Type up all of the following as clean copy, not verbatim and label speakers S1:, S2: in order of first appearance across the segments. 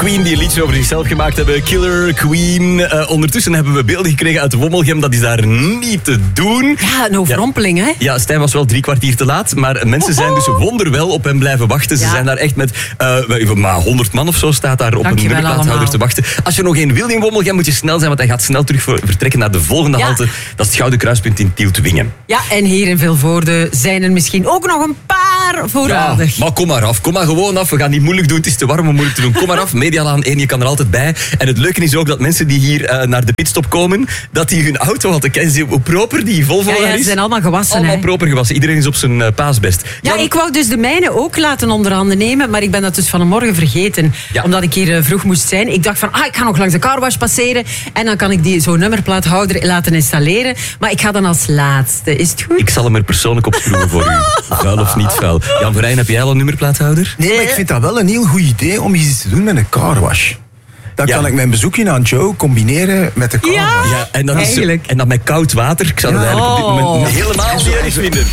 S1: Queen die een liedje over zichzelf gemaakt hebben. Killer Queen. Ondertussen hebben we beelden gekregen uit Wommelgem. Dat is daar niet te doen.
S2: Ja, een overrompeling, hè?
S1: Ja, Stijn was wel 3 kwartier te laat. Maar mensen zijn dus wonderwel op hem blijven wachten. Ze zijn daar echt met maar 100 man of zo staat daar op een nummerplaathouder te wachten. Als je nog geen wil in Wommelgem, moet je snel zijn. Want hij gaat snel terug vertrekken naar de volgende halte. Dat is het Gouden Kruispunt in Tielt-Wingen.
S2: Ja, en hier in Vilvoorde zijn er misschien ook nog een paar voorradig.
S1: Ja, maar kom maar af. Kom maar gewoon af. We gaan niet moeilijk doen. Het is te warm om moeilijk te doen. Kom maar af. Medialaan 1, je kan er altijd bij. En het leuke is ook dat mensen die hier naar de pitstop komen, dat die hun auto hadden. Ken je hoe proper die Volvo is?
S2: Ze zijn allemaal gewassen.
S1: Allemaal proper gewassen. Iedereen is op zijn paasbest.
S2: Ja, ik wou dus de mijne ook laten onder handen nemen, maar ik ben dat dus vanmorgen vergeten. Ja. Omdat ik hier vroeg moest zijn. Ik dacht van, ik ga nog langs de carwash passeren en dan kan ik die zo'n nummerplaathouder laten installeren. Maar ik ga dan als laatste. Is het goed?
S1: Ik zal hem er persoonlijk op schroeven voor u. Vuil of niet vuil. Jan Verheyen, heb jij al een nummerplaathouder?
S3: Nee, maar ik vind dat wel een heel goed idee om iets te doen met een carwash. Dan kan ik mijn bezoekje aan Joe combineren met de carwash.
S1: Ja, en dan met koud water. Ik zou het eigenlijk op dit moment helemaal niet erg vinden.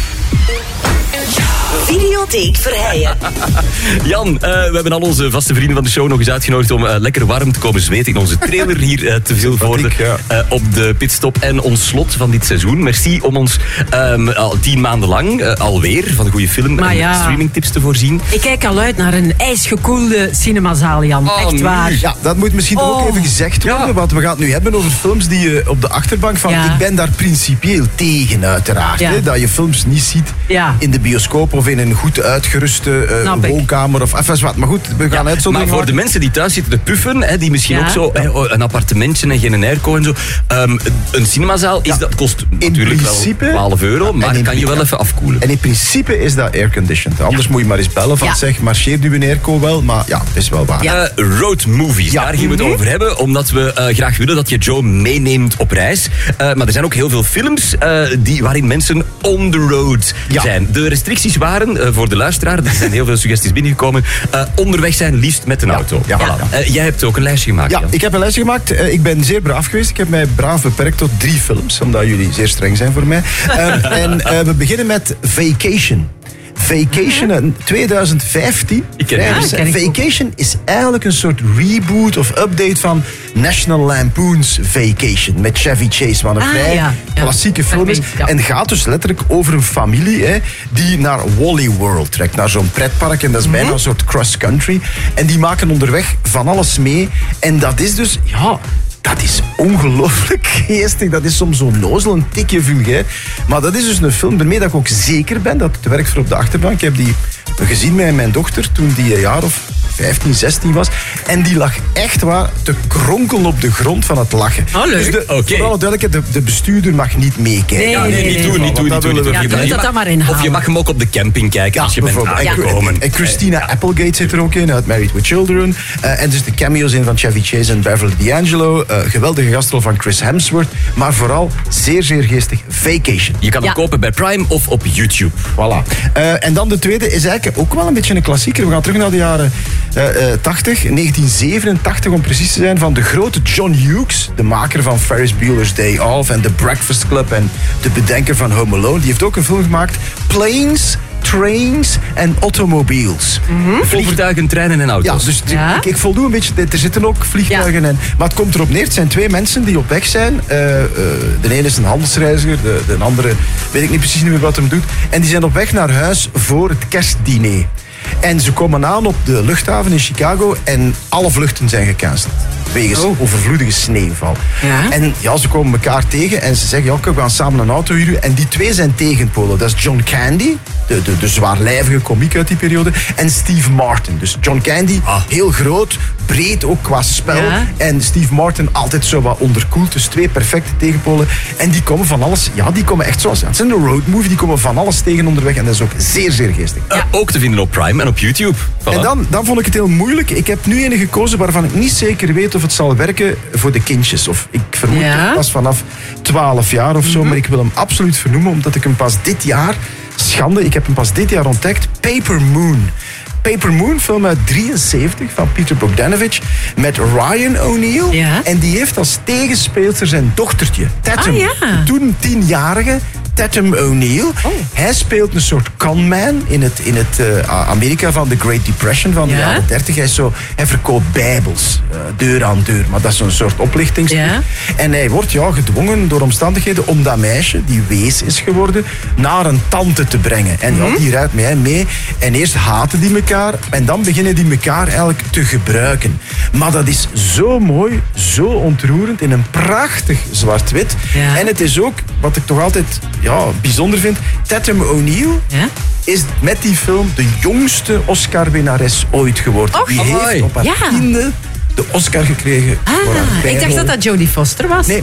S4: Videotheek Verheyen.
S1: Jan, we hebben al onze vaste vrienden van de show nog eens uitgenodigd om lekker warm te komen zweten in onze trailer hier te Vilvoorde op de pitstop. En ons slot van dit seizoen. Merci om ons al 10 maanden lang alweer van de goede film en streamingtips te voorzien.
S2: Ik kijk al uit naar een ijsgekoelde cinemazaal, Jan. Echt waar.
S3: Ja, dat moet misschien ook even gezegd worden. Want we gaan het nu hebben over films die je op de achterbank van... Ik ben daar principieel tegen, uiteraard. Hè, dat je films niet ziet in de bioscoop of in een goed uitgeruste woonkamer of even wat. Maar goed, we gaan uitzondering.
S1: Maar voor de mensen die thuis zitten te puffen, die misschien ook zo een appartementje en geen airco en zo. Een cinemazaal dat kost natuurlijk wel €12, maar kan je wel even afkoelen.
S3: En in principe is dat airconditioned. Anders moet je maar eens bellen van zeg, marcheert uw airco wel? Maar ja, het is wel waar.
S1: Road movies, daar gaan we het over hebben. Omdat we graag willen dat je Joe meeneemt op reis. Maar er zijn ook heel veel films waarin mensen on the road zijn. De restricties waren, voor de luisteraar, er zijn heel veel suggesties binnengekomen, onderweg zijn liefst met een auto. Jij hebt ook een lijstje gemaakt.
S3: Ja, ik heb een lijstje gemaakt. Ik ben zeer braaf geweest. Ik heb mij braaf beperkt tot 3 films, omdat jullie zeer streng zijn voor mij. We beginnen met Vacation. Vacation 2015. Vacation is eigenlijk een soort reboot of update van National Lampoon's Vacation. Met Chevy Chase, wat een vrij klassieke film is. En gaat dus letterlijk over een familie die naar Wally World trekt. Naar zo'n pretpark. En dat is bijna een soort cross-country. En die maken onderweg van alles mee. En dat is dus... dat is ongelooflijk geestig. Dat is soms zo nozel, een tikje vulgair. Maar dat is dus een film waarmee dat ik ook zeker ben dat het werkt voor op de achterbank. Ik heb die gezien met mijn dochter toen die een jaar of 15, 16 was. En die lag echt waar te kronkelen op de grond van het lachen.
S2: Leuk.
S3: Dus voor alle duidelijkheid, de bestuurder mag niet meekijken.
S1: Nee, niet doen. Of je mag hem ook op de camping kijken als je bent aangekomen.
S3: En Christina Applegate zit er ook in, uit Married with Children. En dus de cameo's in van Chevy Chase en Beverly D'Angelo. Geweldige gastrol van Chris Hemsworth. Maar vooral zeer, zeer geestig Vacation.
S1: Je kan hem kopen bij Prime of op YouTube.
S3: Voilà. En dan de tweede is eigenlijk ook wel een beetje een klassieker. We gaan terug naar de jaren 1987 om precies te zijn, van de grote John Hughes, de maker van Ferris Bueller's Day Off en The Breakfast Club en de bedenker van Home Alone. Die heeft ook een film gemaakt, Planes, Trains en Automobiles.
S1: Vliegtuigen, treinen en auto's.
S3: Ja, dus ik voldoe een beetje. Er zitten ook vliegtuigen in. Maar het komt erop neer, het zijn 2 mensen die op weg zijn. De ene is een handelsreiziger, de andere weet ik niet precies meer wat hem doet. En die zijn op weg naar huis voor het kerstdiner. En ze komen aan op de luchthaven in Chicago en alle vluchten zijn gecanceld. Wegens overvloedige sneeuwval. En ze komen elkaar tegen en ze zeggen, we gaan samen een auto huren. En die 2 zijn tegenpolen. Dat is John Candy, de zwaarlijvige komiek uit die periode. En Steve Martin. Dus John Candy, heel groot, breed ook qua spel. En Steve Martin altijd zo wat onderkoeld. Dus 2 perfecte tegenpolen. En die komen van alles, die komen echt zoals... Het is een road movie, die komen van alles tegen onderweg. En dat is ook zeer, zeer geestig.
S1: Ook te vinden op Prime en op YouTube. Voilà.
S3: En dan vond ik het heel moeilijk. Ik heb nu ene gekozen waarvan ik niet zeker weet of het zal werken voor de kindjes. Of ik vermoed het pas vanaf 12 jaar of zo. Maar ik wil hem absoluut vernoemen, omdat ik hem pas dit jaar... ik heb hem pas dit jaar ontdekt. Paper Moon. Paper Moon, film uit 73 van Peter Bogdanovich met Ryan O'Neal. En die heeft als tegenspeelster zijn dochtertje, Tatum. Toen 10-jarige. Tatum O'Neal. Hij speelt een soort conman in het Amerika van de Great Depression van de jaren 30. Hij verkoopt bijbels, deur aan deur. Maar dat is een soort oplichtingstuk.
S2: Ja.
S3: En hij wordt gedwongen door omstandigheden om dat meisje, die wees is geworden, naar een tante te brengen. En die rijdt met hem mee. En eerst haten die elkaar. En dan beginnen die elkaar eigenlijk te gebruiken. Maar dat is zo mooi, zo ontroerend, in een prachtig zwart-wit.
S2: Ja.
S3: En het is ook, wat ik toch altijd bijzonder vind, Tatum O'Neal is met die film de jongste Oscar-winnares ooit geworden. Die heeft op haar 10e de Oscar gekregen voor haar
S2: ik dacht dat Jodie Foster was.
S3: Nee,